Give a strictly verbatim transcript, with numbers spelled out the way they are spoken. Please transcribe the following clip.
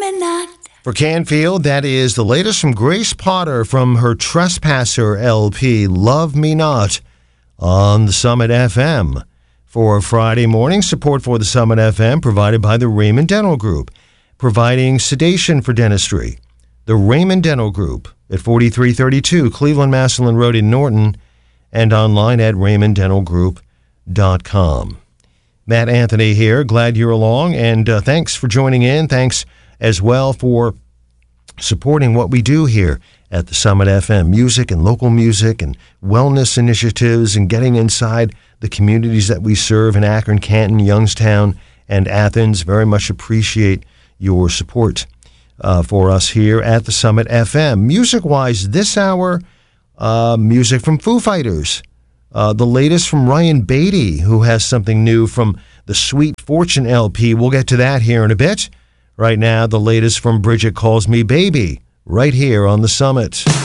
me not. For Canfield, that is the latest from Grace Potter from her Trespasser L P, Love Me Not, on the Summit F M. For Friday morning, support for the Summit F M provided by the Raymond Dental Group, providing sedation for dentistry. The Raymond Dental Group at forty-three thirty-two Cleveland Massillon Road in Norton, and online at raymond dental group dot com. Matt Anthony here. Glad you're along, and uh, thanks for joining in. Thanks as well for supporting what we do here at the Summit F M. Music and local music and wellness initiatives and getting inside the communities that we serve in Akron, Canton, Youngstown, and Athens. Very much appreciate your support uh, for us here at the Summit F M. Music-wise, this hour, uh, music from Foo Fighters. Uh, the latest from Ryan Beatty, who has something new from the Sweet Fortune L P. We'll get to that here in a bit. Right now, the latest from Bridget Calls Me Baby, right here on the Summit.